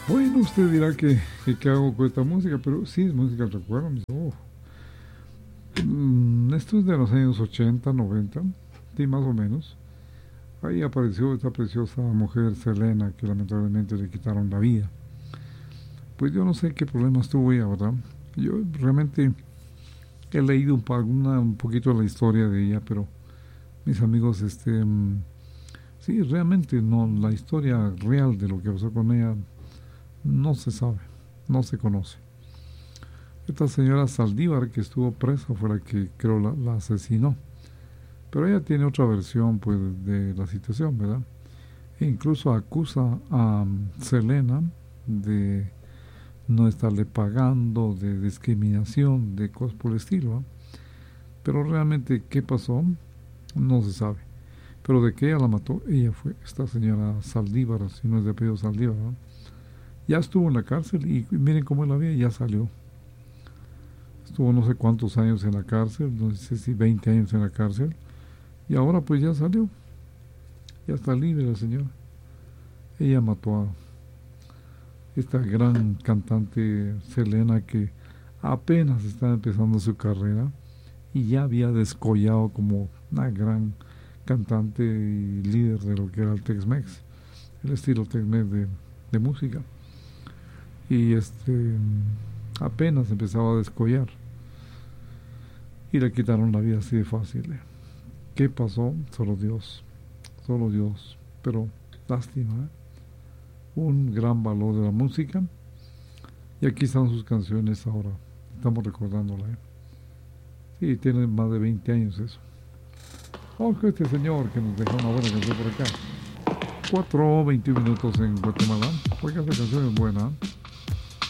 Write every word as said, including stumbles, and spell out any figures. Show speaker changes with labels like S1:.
S1: Bueno, usted dirá que, que qué hago con esta música, pero sí es música del recuerdo. Mis- oh. Mm, Esto es de los años ochenta, noventa, sí, más o menos. Ahí apareció esta preciosa mujer, Selena, que lamentablemente le quitaron la vida. Pues yo no sé qué problemas tuvo ella, ¿verdad? Yo realmente he leído un, pa- una- un poquito de la historia de ella, pero mis amigos, este, mm, sí, realmente no, la historia real de lo que pasó con ella no se sabe, no se conoce. Esta señora Saldívar que estuvo presa fue la que creo la, la asesinó. Pero ella tiene otra versión pues de la situación, ¿verdad? E incluso acusa a um, Selena de no estarle pagando, de discriminación, de cosas por el estilo, ¿no? Pero realmente qué pasó no se sabe. Pero de que ella la mató, ella fue esta señora Saldívar, si no es de apellido Saldívar, ¿no? Ya estuvo en la cárcel y miren cómo es la vida, ya salió. Estuvo no sé cuántos años en la cárcel, no sé si veinte años en la cárcel, y ahora pues ya salió, ya está libre la señora. Ella mató a esta gran cantante Selena que apenas estaba empezando su carrera y ya había descollado como una gran cantante y líder de lo que era el Tex-Mex, el estilo Tex-Mex de, de música. Y este apenas empezaba a descollar y le quitaron la vida así de fácil. ¿Qué pasó? Solo Dios, solo Dios. Pero lástima, ¿eh? Un gran valor de la música. Y aquí están sus canciones ahora. Estamos recordándola, ¿eh? Sí, tiene más de veinte años eso. Vamos con este señor que nos dejó una buena canción por acá. cuatro veintiún minutos en Guatemala. Oiga, esta canción es buena.